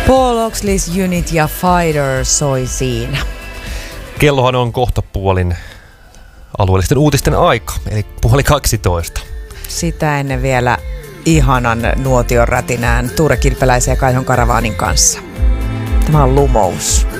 Paul Oxley's Unit ja Fighter soi siinä. Kellohan on kohta puolin alueellisten uutisten aika, eli 11:30. Sitä ennen vielä ihanan nuotion rätinään Tuure Kilpeläisen ja Kaihon Karavaanin kanssa. Tämä on Lumous.